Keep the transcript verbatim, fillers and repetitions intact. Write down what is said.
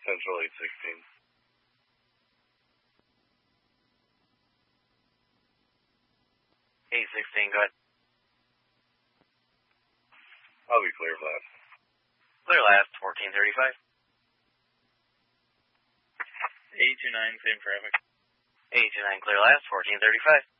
Central eight sixteen. eight sixteen, go ahead. I'll be clear of that. Clear last, fourteen thirty-five. eight two nine, same traffic. eight two nine, clear last, fourteen thirty-five.